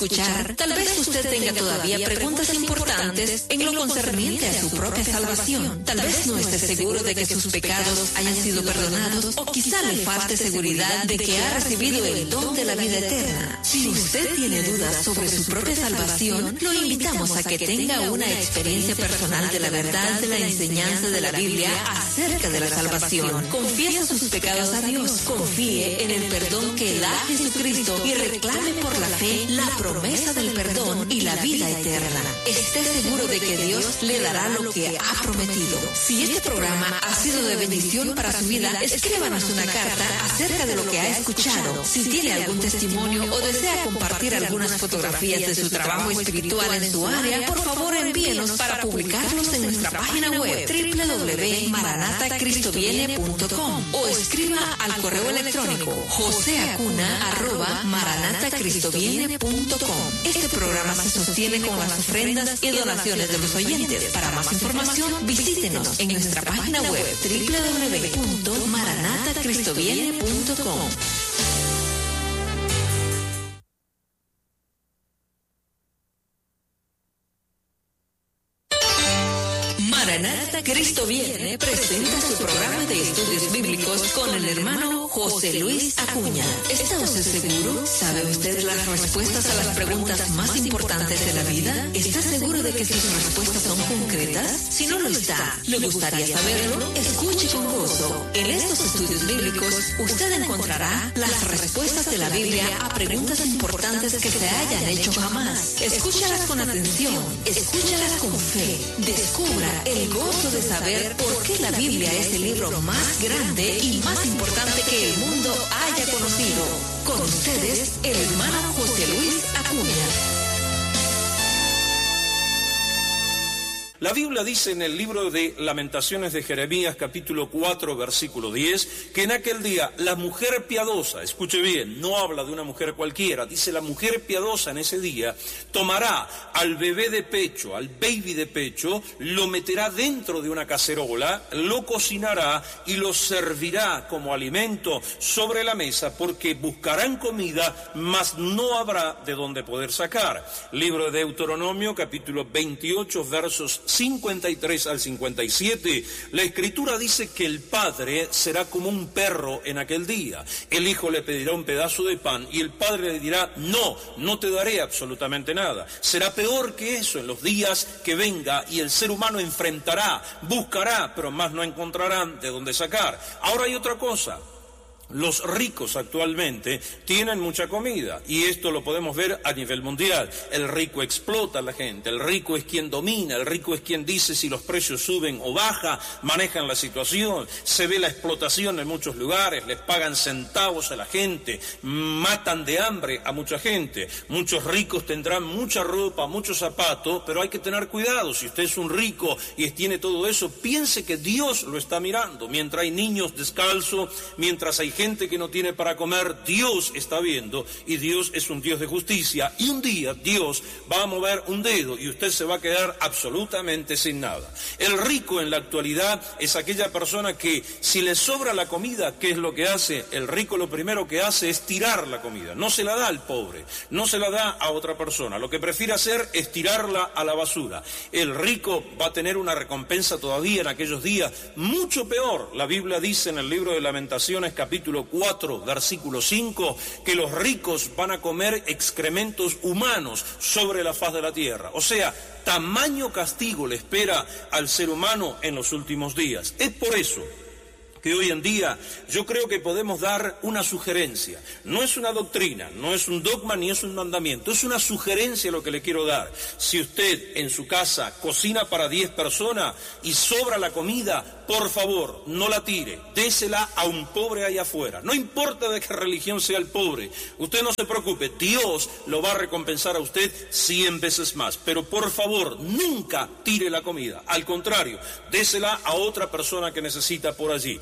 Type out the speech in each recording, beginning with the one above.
escuchar, tal vez usted tenga todavía preguntas importantes en lo concerniente a su propia salvación. Tal vez no esté seguro de que sus pecados hayan sido perdonados o quizá le falte seguridad de que ha recibido el don de la vida eterna. Si usted tiene dudas sobre su propia salvación, lo invitamos a que tenga una experiencia personal de la verdad de la enseñanza de la Biblia acerca de la salvación. Confiesa sus pecados a Dios, confíe en el perdón que da Jesucristo y reclame por la fe la promesa del perdón y la vida eterna. Esté seguro de que Dios le dará lo que ha prometido. Si este programa ha sido de bendición para su vida, escríbanos una carta acerca de lo que ha escuchado. Si tiene algún testimonio o desea compartir algunas fotografías de su trabajo espiritual en su área, por favor envíenos para publicarlos en nuestra página web www.maranatacristoviene.com o escriba al correo electrónico joseacuna@maranatacristoviene.com. Este programa se sostiene con las ofrendas y donaciones de los oyentes. Para más información, visítenos en nuestra página web www.maranatacristoviene.com. Maranata Cristo Viene presenta su programa de estudios bíblicos con el hermano José Luis Acuña. ¿Está usted seguro? ¿Sabe usted las respuestas a las preguntas más importantes de la vida? ¿Está seguro de que sus respuestas son concretas? Si no lo está, ¿le gustaría saberlo? Escuche con gozo. En estos estudios bíblicos, usted encontrará las respuestas de la Biblia a preguntas importantes que se hayan hecho jamás. Escúchalas con atención, escúchalas con fe. Descubra el gozo de saber por qué la Biblia es el libro más grande y más importante que el mundo haya conocido. Con ustedes, el hermano José Luis Acuña. La Biblia dice en el libro de Lamentaciones de Jeremías, capítulo 4, versículo 10, que en aquel día la mujer piadosa, escuche bien, no habla de una mujer cualquiera, dice la mujer piadosa en ese día, tomará al bebé de pecho, al baby de pecho, lo meterá dentro de una cacerola, lo cocinará y lo servirá como alimento sobre la mesa, porque buscarán comida, mas no habrá de dónde poder sacar. Libro de Deuteronomio, capítulo 28, versos 53 al 57, la Escritura dice que el padre será como un perro en aquel día. El hijo le pedirá un pedazo de pan y el padre le dirá, no te daré absolutamente nada. Será peor que eso en los días que venga y el ser humano enfrentará, buscará, pero más no encontrarán de dónde sacar. Ahora hay otra cosa. Los ricos actualmente tienen mucha comida y esto lo podemos ver a nivel mundial. El rico explota a la gente, el rico es quien domina, el rico es quien dice si los precios suben o bajan, manejan la situación, se ve la explotación en muchos lugares, les pagan centavos a la gente, matan de hambre a mucha gente. Muchos ricos tendrán mucha ropa, muchos zapatos, pero hay que tener cuidado. Si usted es un rico y tiene todo eso, piense que Dios lo está mirando. Mientras hay niños descalzos, mientras hay gente que no tiene para comer, Dios está viendo y Dios es un Dios de justicia y un día Dios va a mover un dedo y usted se va a quedar absolutamente sin nada. El rico en la actualidad es aquella persona que si le sobra la comida, ¿qué es lo que hace? El rico lo primero que hace es tirar la comida, no se la da al pobre, no se la da a otra persona, lo que prefiere hacer es tirarla a la basura. El rico va a tener una recompensa todavía en aquellos días mucho peor. La Biblia dice en el libro de Lamentaciones, capítulo 4, versículo 5, que los ricos van a comer excrementos humanos sobre la faz de la tierra. O sea, tamaño castigo le espera al ser humano en los últimos días. Es por eso que hoy en día yo creo que podemos dar una sugerencia. No es una doctrina, no es un dogma ni es un mandamiento, es una sugerencia lo que le quiero dar. Si usted en su casa cocina para 10 personas y sobra la comida, por favor, no la tire, désela a un pobre allá afuera. No importa de qué religión sea el pobre, usted no se preocupe, Dios lo va a recompensar a usted 100 veces más. Pero por favor, nunca tire la comida, al contrario, désela a otra persona que necesita por allí.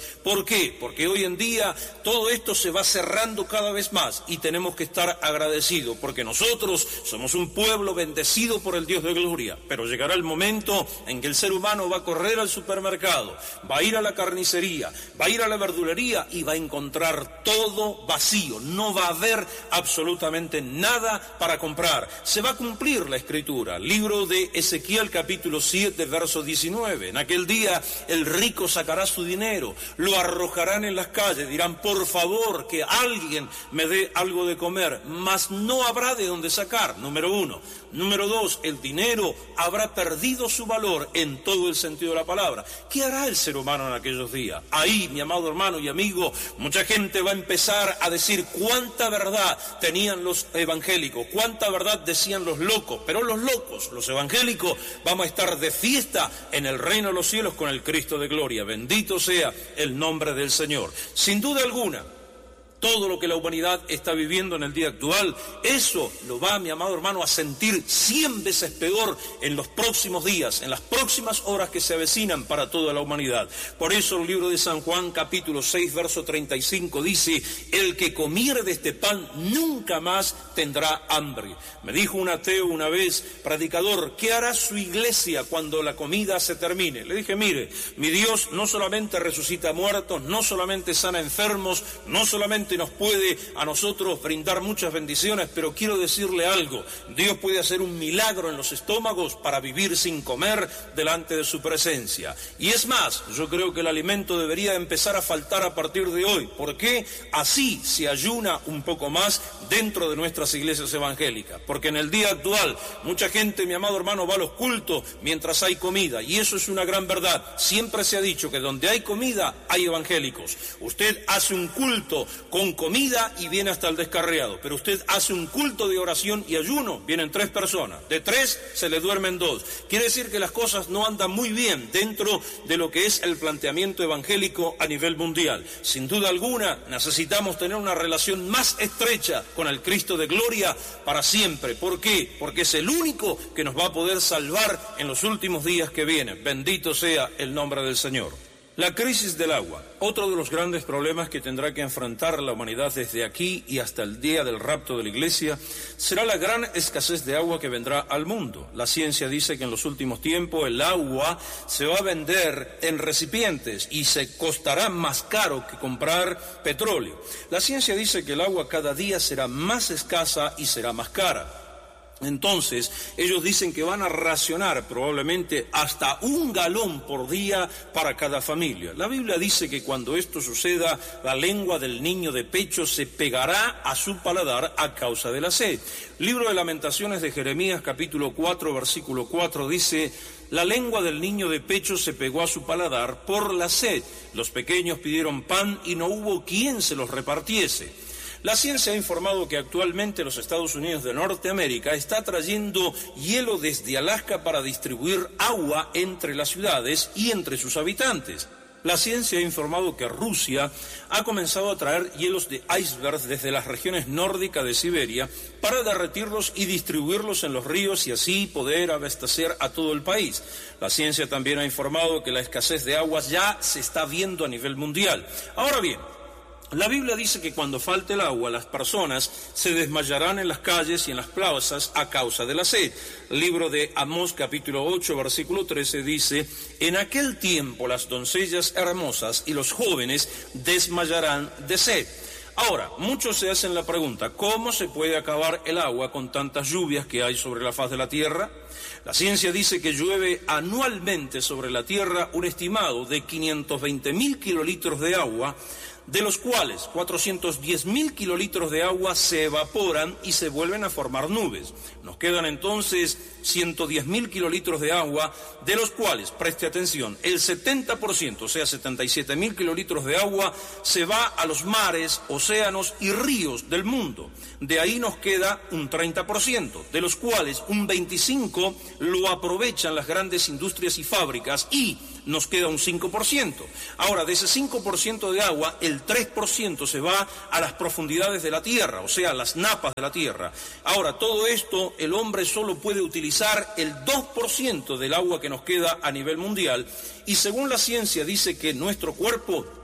¿Por qué? Porque hoy en día todo esto se va cerrando cada vez más y tenemos que estar agradecidos, porque nosotros somos un pueblo bendecido por el Dios de gloria, pero llegará el momento en que el ser humano va a correr al supermercado, va a ir a la carnicería, va a ir a la verdulería y va a encontrar todo vacío, no va a haber absolutamente nada para comprar. Se va a cumplir la Escritura, libro de Ezequiel capítulo 7, verso 19. En aquel día el rico sacará su dinero, lo arrojarán en las calles, dirán, por favor, que alguien me dé algo de comer, mas no habrá de dónde sacar, número uno. Número dos, el dinero habrá perdido su valor en todo el sentido de la palabra. ¿Qué hará el ser humano en aquellos días? Ahí, mi amado hermano y amigo, mucha gente va a empezar a decir cuánta verdad tenían los evangélicos, cuánta verdad decían los locos, pero los locos, los evangélicos, vamos a estar de fiesta en el reino de los cielos con el Cristo de gloria. Bendito sea el nombre del Señor. Sin duda alguna, todo lo que la humanidad está viviendo en el día actual, eso lo va, mi amado hermano, a sentir 100 veces peor en los próximos días, en las próximas horas que se avecinan para toda la humanidad. Por eso el libro de San Juan, capítulo 6, verso 35, dice, el que comiere de este pan nunca más tendrá hambre. Me dijo un ateo una vez, predicador, ¿qué hará su iglesia cuando la comida se termine? Le dije, mire, mi Dios no solamente resucita muertos, no solamente sana enfermos, no solamente nos puede a nosotros brindar muchas bendiciones, pero quiero decirle algo, Dios puede hacer un milagro en los estómagos para vivir sin comer delante de su presencia. Y es más, yo creo que el alimento debería empezar a faltar a partir de hoy, porque así se ayuna un poco más dentro de nuestras iglesias evangélicas, porque en el día actual mucha gente, mi amado hermano, va a los cultos mientras hay comida, y eso es una gran verdad. Siempre se ha dicho que donde hay comida hay evangélicos. Usted hace un culto con comida y viene hasta el descarriado, pero usted hace un culto de oración y ayuno, vienen 3 personas, de 3 se le duermen 2. Quiere decir que las cosas no andan muy bien dentro de lo que es el planteamiento evangélico a nivel mundial. Sin duda alguna necesitamos tener una relación más estrecha con el Cristo de gloria para siempre. ¿Por qué? Porque es el único que nos va a poder salvar en los últimos días que vienen. Bendito sea el nombre del Señor. La crisis del agua, otro de los grandes problemas que tendrá que enfrentar la humanidad desde aquí y hasta el día del rapto de la iglesia, será la gran escasez de agua que vendrá al mundo. La ciencia dice que en los últimos tiempos el agua se va a vender en recipientes y se costará más caro que comprar petróleo. La ciencia dice que el agua cada día será más escasa y será más cara. Entonces, ellos dicen que van a racionar probablemente hasta 1 galón por día para cada familia. La Biblia dice que cuando esto suceda, la lengua del niño de pecho se pegará a su paladar a causa de la sed. Libro de Lamentaciones de Jeremías, capítulo 4, versículo 4, dice, la lengua del niño de pecho se pegó a su paladar por la sed. Los pequeños pidieron pan y no hubo quien se los repartiese. La ciencia ha informado que actualmente los Estados Unidos de Norteamérica está trayendo hielo desde Alaska para distribuir agua entre las ciudades y entre sus habitantes. La ciencia ha informado que Rusia ha comenzado a traer hielos de iceberg desde las regiones nórdicas de Siberia para derretirlos y distribuirlos en los ríos y así poder abastecer a todo el país. La ciencia también ha informado que la escasez de aguas ya se está viendo a nivel mundial. Ahora bien, la Biblia dice que cuando falte el agua, las personas se desmayarán en las calles y en las plazas a causa de la sed. El libro de Amós, capítulo 8, versículo 13, dice, en aquel tiempo las doncellas hermosas y los jóvenes desmayarán de sed. Ahora, muchos se hacen la pregunta, ¿cómo se puede acabar el agua con tantas lluvias que hay sobre la faz de la tierra? La ciencia dice que llueve anualmente sobre la tierra un estimado de 520.000 kilolitros de agua, de los cuales 410.000 kilolitros de agua se evaporan y se vuelven a formar nubes. Nos quedan entonces 110.000 kilolitros de agua, de los cuales, preste atención, el 70%, o sea 77.000 kilolitros de agua, se va a los mares, océanos y ríos del mundo. De ahí nos queda un 30%, de los cuales un 25% lo aprovechan las grandes industrias y fábricas y nos queda un 5%. Ahora, de ese 5% de agua, el 3% se va a las profundidades de la tierra, o sea, las napas de la tierra. Ahora, todo esto, el hombre solo puede utilizar el 2% del agua que nos queda a nivel mundial, y según la ciencia dice que nuestro cuerpo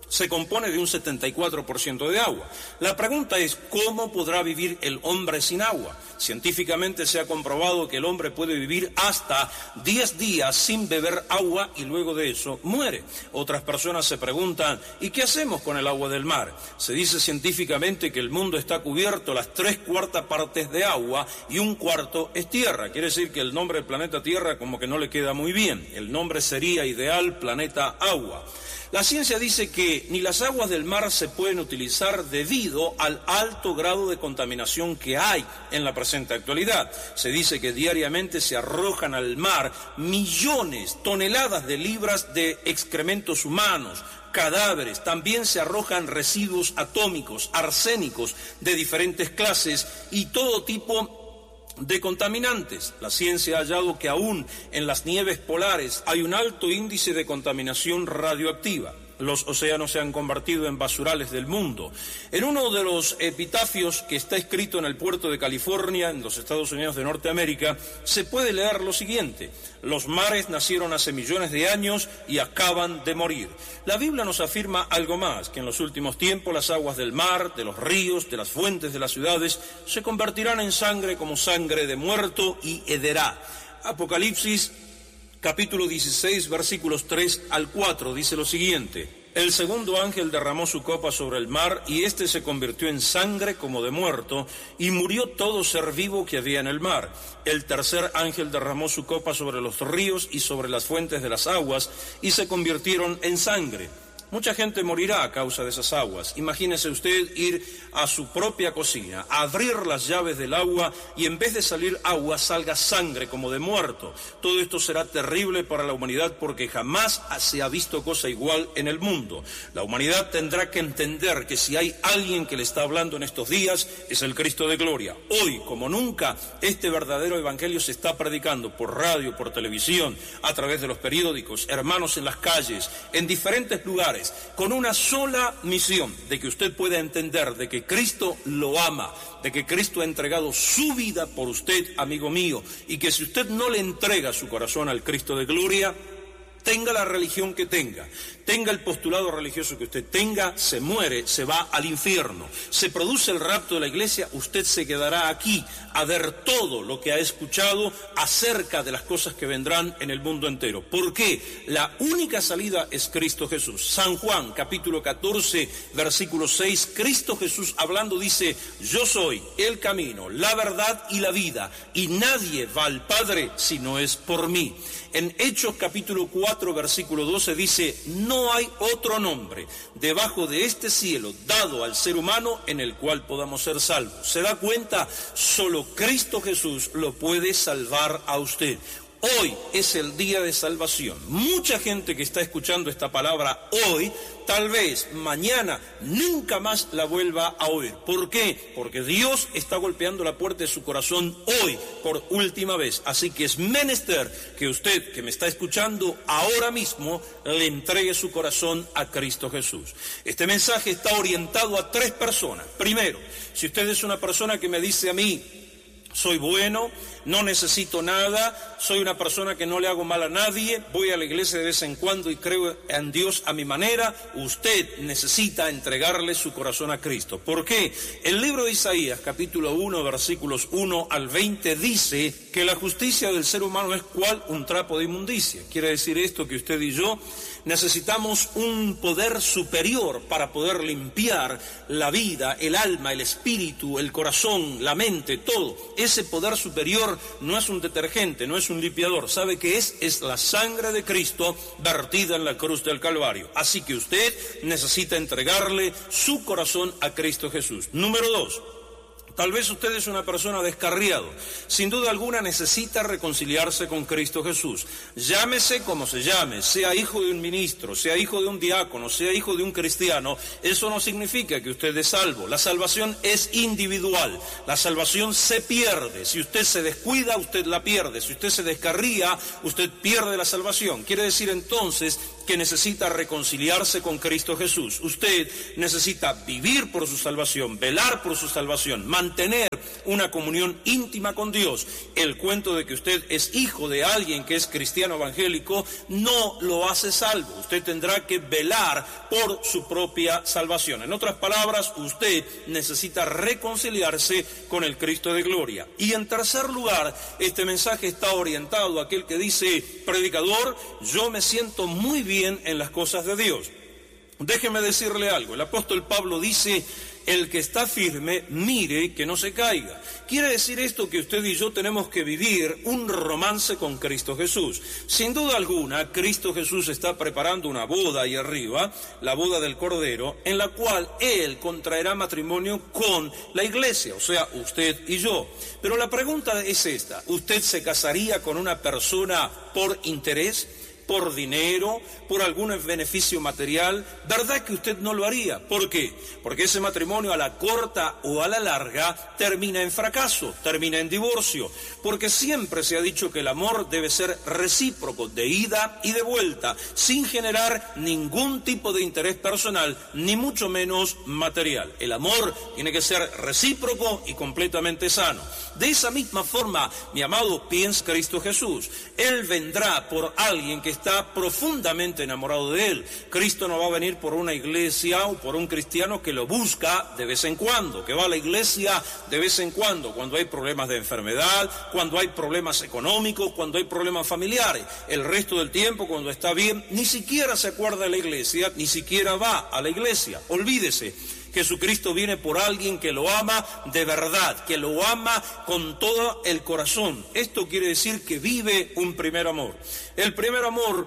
se compone de un 74% de agua. La pregunta es, ¿cómo podrá vivir el hombre sin agua? Científicamente se ha comprobado que el hombre puede vivir hasta 10 días sin beber agua y luego de eso muere. Otras personas se preguntan, ¿y qué hacemos con el agua del mar? Se dice científicamente que el mundo está cubierto las 3/4 partes de agua y 1/4 es tierra. Quiere decir que el nombre del planeta Tierra como que no le queda muy bien. El nombre sería ideal, planeta agua. La ciencia dice que ni las aguas del mar se pueden utilizar debido al alto grado de contaminación que hay en la presente actualidad. Se dice que diariamente se arrojan al mar millones, toneladas de libras de excrementos humanos, cadáveres, también se arrojan residuos atómicos, arsénicos de diferentes clases y todo tipo de contaminantes. La ciencia ha hallado que aún en las nieves polares hay un alto índice de contaminación radioactiva. Los océanos se han convertido en basurales del mundo. En uno de los epitafios que está escrito en el puerto de California, en los Estados Unidos de Norteamérica, se puede leer lo siguiente: los mares nacieron hace millones de años y acaban de morir. La Biblia nos afirma algo más, que en los últimos tiempos las aguas del mar, de los ríos, de las fuentes de las ciudades, se convertirán en sangre como sangre de muerto y hederá. Apocalipsis capítulo 16, versículos 3 al 4, dice lo siguiente: el segundo ángel derramó su copa sobre el mar, y éste se convirtió en sangre como de muerto, y murió todo ser vivo que había en el mar. El tercer ángel derramó su copa sobre los ríos y sobre las fuentes de las aguas, y se convirtieron en sangre. Mucha gente morirá a causa de esas aguas. Imagínese usted ir a su propia cocina, abrir las llaves del agua y en vez de salir agua salga sangre como de muerto. Todo esto será terrible para la humanidad porque jamás se ha visto cosa igual en el mundo. La humanidad tendrá que entender que si hay alguien que le está hablando en estos días es el Cristo de Gloria. Hoy, como nunca, este verdadero evangelio se está predicando por radio, por televisión, a través de los periódicos, hermanos en las calles, en diferentes lugares, con una sola misión, de que usted pueda entender de que Cristo lo ama, de que Cristo ha entregado su vida por usted, amigo mío, y que si usted no le entrega su corazón al Cristo de Gloria, tenga la religión que tenga el postulado religioso que usted tenga, se muere, se va al infierno. Se produce el rapto de la iglesia, usted se quedará aquí a ver todo lo que ha escuchado acerca de las cosas que vendrán en el mundo entero. ¿Por qué? La única salida es Cristo Jesús. San Juan, capítulo 14, versículo 6, Cristo Jesús hablando dice: yo soy el camino, la verdad y la vida, y nadie va al Padre si no es por mí. En Hechos capítulo 4, versículo 12 dice: no hay otro nombre debajo de este cielo dado al ser humano en el cual podamos ser salvos. ¿Se da cuenta? Solo Cristo Jesús lo puede salvar a usted. Hoy es el día de salvación. Mucha gente que está escuchando esta palabra hoy, tal vez mañana nunca más la vuelva a oír. ¿Por qué? Porque Dios está golpeando la puerta de su corazón hoy por última vez. Así que es menester que usted, que me está escuchando ahora mismo, le entregue su corazón a Cristo Jesús. Este mensaje está orientado a 3 personas. Primero, si usted es una persona que me dice a mí: soy bueno, no necesito nada, soy una persona que no le hago mal a nadie, voy a la iglesia de vez en cuando y creo en Dios a mi manera, usted necesita entregarle su corazón a Cristo. ¿Por qué? El libro de Isaías, capítulo 1, versículos 1 al 20, dice que la justicia del ser humano es cual un trapo de inmundicia. Quiere decir esto que usted y yo necesitamos un poder superior para poder limpiar la vida, el alma, el espíritu, el corazón, la mente, todo. Ese poder superior no es un detergente, no es un limpiador. ¿Sabe qué es? Es la sangre de Cristo vertida en la cruz del Calvario. Así que usted necesita entregarle su corazón a Cristo Jesús. Número 2. Tal vez usted es una persona descarriado. Sin duda alguna necesita reconciliarse con Cristo Jesús. Llámese como se llame, sea hijo de un ministro, sea hijo de un diácono, sea hijo de un cristiano, eso no significa que usted es salvo. La salvación es individual. La salvación se pierde. Si usted se descuida, usted la pierde. Si usted se descarría, usted pierde la salvación. Quiere decir entonces que necesita reconciliarse con Cristo Jesús. Usted necesita vivir por su salvación, velar por su salvación, mantener una comunión íntima con Dios. El cuento de que usted es hijo de alguien que es cristiano evangélico no lo hace salvo. Usted tendrá que velar por su propia salvación. En otras palabras, usted necesita reconciliarse con el Cristo de gloria. Y en tercer lugar, este mensaje está orientado a aquel que dice: predicador, yo me siento muy bien en las cosas de Dios. Déjeme decirle algo. El apóstol Pablo dice: el que está firme, mire que no se caiga. Quiere decir esto que usted y yo tenemos que vivir un romance con Cristo Jesús. Sin duda alguna, Cristo Jesús está preparando una boda ahí arriba, la boda del Cordero, en la cual Él contraerá matrimonio con la iglesia, o sea, usted y yo. Pero la pregunta es esta: ¿usted se casaría con una persona por interés, por dinero, por algún beneficio material? ¿Verdad que usted no lo haría? ¿Por qué? Porque ese matrimonio a la corta o a la larga termina en fracaso, termina en divorcio, porque siempre se ha dicho que el amor debe ser recíproco, de ida y de vuelta, sin generar ningún tipo de interés personal, ni mucho menos material. El amor tiene que ser recíproco y completamente sano. De esa misma forma, mi amado, piensa Cristo Jesús. Él vendrá por alguien que está profundamente enamorado de Él. Cristo no va a venir por una iglesia o por un cristiano que lo busca de vez en cuando, que va a la iglesia de vez en cuando hay problemas de enfermedad, cuando hay problemas económicos, cuando hay problemas familiares. El resto del tiempo, cuando está bien, ni siquiera se acuerda de la iglesia, ni siquiera va a la iglesia. Olvídese. Jesucristo viene por alguien que lo ama de verdad, que lo ama con todo el corazón. Esto quiere decir que vive un primer amor. El primer amor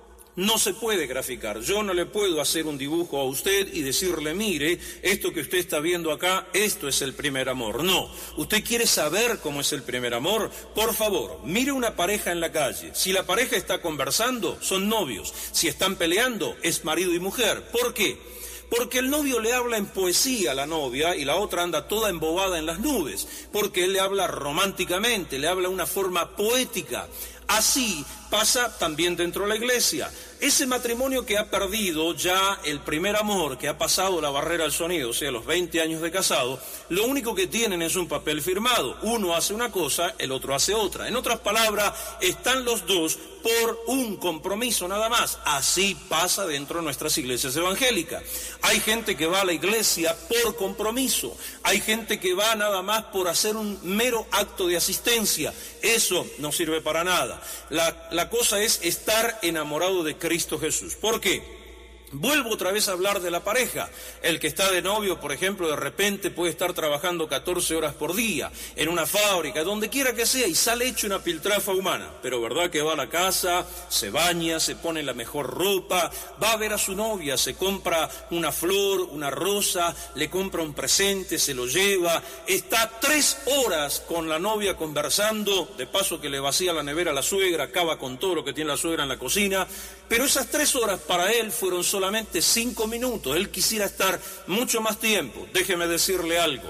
no se puede graficar. Yo no le puedo hacer un dibujo a usted y decirle: mire, esto que usted está viendo acá, esto es el primer amor. No. ¿Usted quiere saber cómo es el primer amor? Por favor, mire una pareja en la calle. Si la pareja está conversando, son novios. Si están peleando, es marido y mujer. ¿Por qué? Porque el novio le habla en poesía a la novia y la otra anda toda embobada en las nubes, porque él le habla románticamente, le habla de una forma poética. Así pasa también dentro de la iglesia. Ese matrimonio que ha perdido ya el primer amor, que ha pasado la barrera del sonido, o sea, los 20 años de casado, lo único que tienen es un papel firmado. Uno hace una cosa, el otro hace otra. En otras palabras, están los dos por un compromiso nada más. Así pasa dentro de nuestras iglesias evangélicas. Hay gente que va a la iglesia por compromiso. Hay gente que va nada más por hacer un mero acto de asistencia. Eso no sirve para nada. La cosa es estar enamorado de Cristo Jesús. ¿Por qué? Vuelvo otra vez a hablar de la pareja. El que está de novio, por ejemplo, de repente puede estar trabajando 14 horas por día en una fábrica, donde quiera que sea, y sale hecho una piltrafa humana. Pero verdad que va a la casa, se baña, se pone la mejor ropa, va a ver a su novia, se compra una flor, una rosa, le compra un presente, se lo lleva, está 3 horas con la novia conversando, de paso que le vacía la nevera a la suegra, acaba con todo lo que tiene la suegra en la cocina, pero esas 3 horas para él fueron solamente 5 minutos. Él quisiera estar mucho más tiempo. Déjeme decirle algo.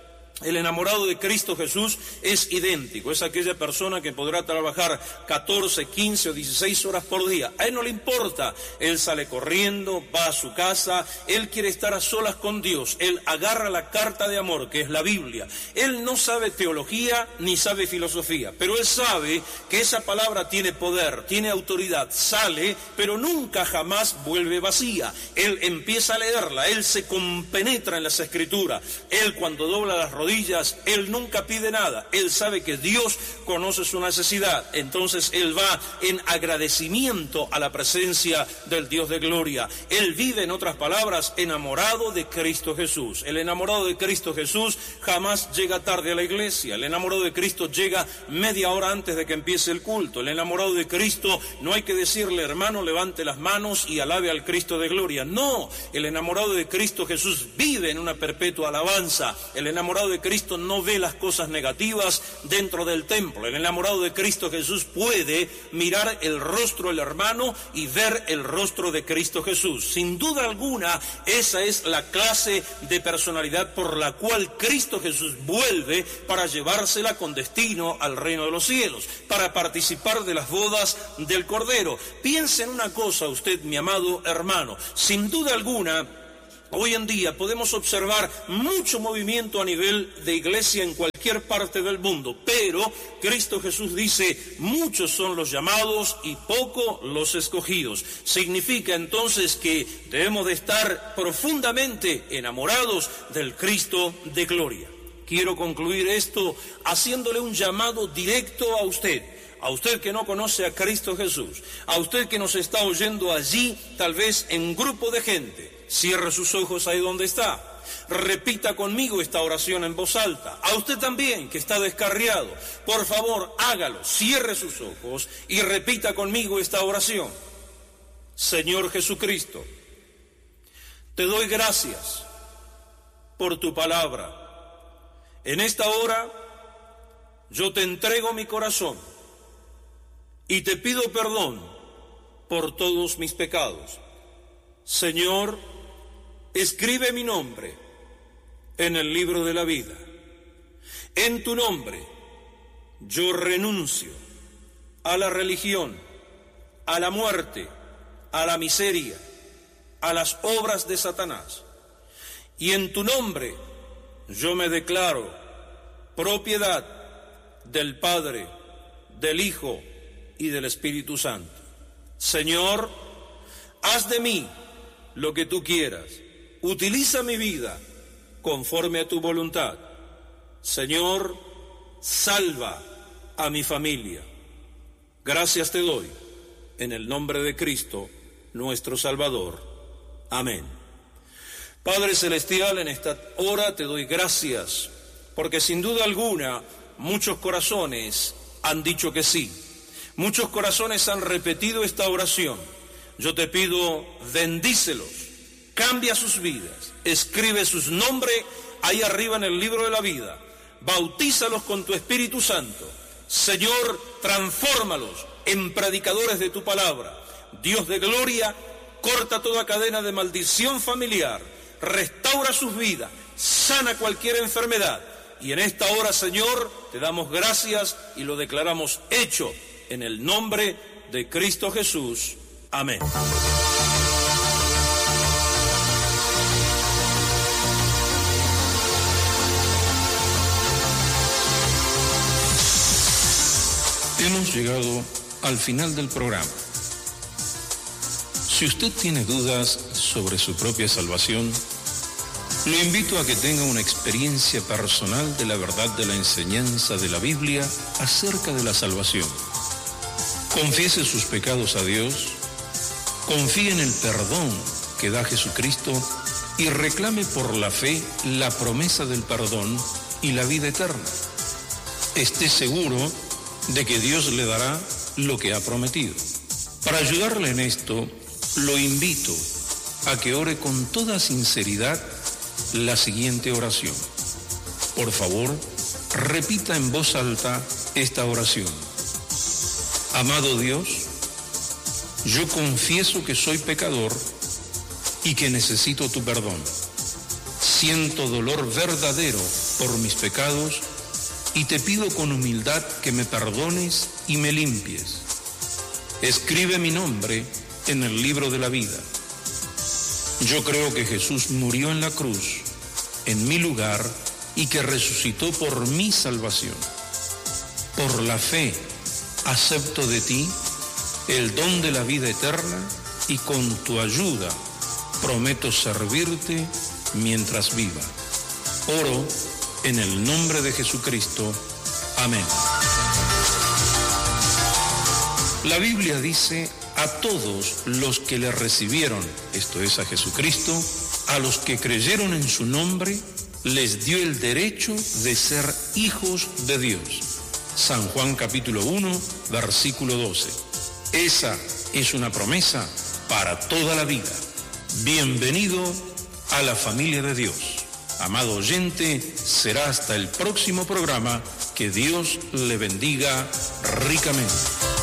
El enamorado de Cristo Jesús es idéntico, es aquella persona que podrá trabajar 14, 15 o 16 horas por día. A él no le importa, él sale corriendo, va a su casa, él quiere estar a solas con Dios, él agarra la carta de amor que es la Biblia. Él no sabe teología ni sabe filosofía, pero él sabe que esa palabra tiene poder, tiene autoridad, sale, pero nunca jamás vuelve vacía. Él empieza a leerla, él se compenetra en las Escrituras, él cuando dobla las rodillas, él nunca pide nada, él sabe que Dios conoce su necesidad, entonces él va en agradecimiento a la presencia del Dios de gloria. Él vive, en otras palabras, enamorado de Cristo Jesús. El enamorado de Cristo Jesús jamás llega tarde a la iglesia. El enamorado de Cristo llega media hora antes de que empiece el culto. El enamorado de Cristo no hay que decirle: hermano, levante las manos y alabe al Cristo de gloria. No, el enamorado de Cristo Jesús vive en una perpetua alabanza. El enamorado de Cristo no ve las cosas negativas dentro del templo. El enamorado de Cristo Jesús puede mirar el rostro del hermano y ver el rostro de Cristo Jesús. Sin duda alguna, esa es la clase de personalidad por la cual Cristo Jesús vuelve para llevársela con destino al reino de los cielos, para participar de las bodas del Cordero. Piense en una cosa usted, mi amado hermano, sin duda alguna, Hoy en día podemos observar mucho movimiento a nivel de iglesia en cualquier parte del mundo, pero Cristo Jesús dice, muchos son los llamados y pocos los escogidos. Significa entonces que debemos de estar profundamente enamorados del Cristo de gloria. Quiero concluir esto haciéndole un llamado directo a usted que no conoce a Cristo Jesús, a usted que nos está oyendo allí, tal vez en un grupo de gente. Cierre sus ojos ahí donde está. Repita conmigo esta oración en voz alta. A usted también que está descarriado, por favor, hágalo. Cierre sus ojos y repita conmigo esta oración. Señor Jesucristo, te doy gracias por tu palabra. En esta hora yo te entrego mi corazón y te pido perdón por todos mis pecados. Señor, escribe mi nombre en el libro de la vida. En tu nombre yo renuncio a la religión, a la muerte, a la miseria, a las obras de Satanás. Y en tu nombre yo me declaro propiedad del Padre, del Hijo y del Espíritu Santo. Señor, haz de mí lo que tú quieras. Utiliza mi vida conforme a tu voluntad. Señor, salva a mi familia. Gracias te doy en el nombre de Cristo, nuestro Salvador. Amén. Padre Celestial, en esta hora te doy gracias, porque sin duda alguna muchos corazones han dicho que sí. Muchos corazones han repetido esta oración. Yo te pido, bendícelos, cambia sus vidas, escribe sus nombres ahí arriba en el libro de la vida, bautízalos con tu Espíritu Santo. Señor, transfórmalos en predicadores de tu palabra. Dios de gloria, corta toda cadena de maldición familiar, restaura sus vidas, sana cualquier enfermedad. Y en esta hora, Señor, te damos gracias y lo declaramos hecho en el nombre de Cristo Jesús. Amén. Hemos llegado al final del programa. Si usted tiene dudas sobre su propia salvación, lo invito a que tenga una experiencia personal de la verdad de la enseñanza de la Biblia acerca de la salvación. Confiese sus pecados a Dios, confíe en el perdón que da Jesucristo y reclame por la fe la promesa del perdón y la vida eterna. Esté seguro de que Dios le dará lo que ha prometido. Para ayudarle en esto, lo invito a que ore con toda sinceridad la siguiente oración. Por favor, repita en voz alta esta oración. Amado Dios, yo confieso que soy pecador y que necesito tu perdón. Siento dolor verdadero por mis pecados y te pido con humildad que me perdones y me limpies. Escribe mi nombre en el libro de la vida. Yo creo que Jesús murió en la cruz, en mi lugar, y que resucitó por mi salvación. Por la fe, acepto de ti el don de la vida eterna y con tu ayuda prometo servirte mientras viva. Oro en el nombre de Jesucristo. Amén. La Biblia dice: a todos los que le recibieron, esto es a Jesucristo, a los que creyeron en su nombre, les dio el derecho de ser hijos de Dios. San Juan capítulo 1, versículo 12. Esa es una promesa para toda la vida. Bienvenido a la familia de Dios. Amado oyente, será hasta el próximo programa. Que Dios le bendiga ricamente.